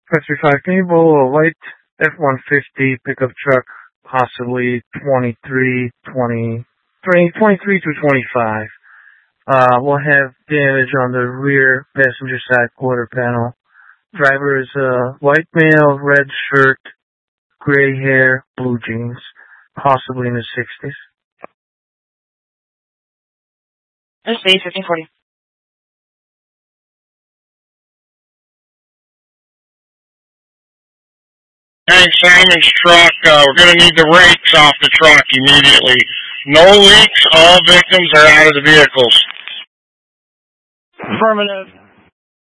535, can you roll a light F-150 pickup truck, possibly 23 to 25? We'll have damage on the rear passenger side quarter panel. Driver is a white male, red shirt, gray hair, blue jeans, possibly in his 60s. This is 1540. Hey, Simon's truck, we're going to need the rakes off the truck immediately. No leaks, all victims are out of the vehicles. Affirmative.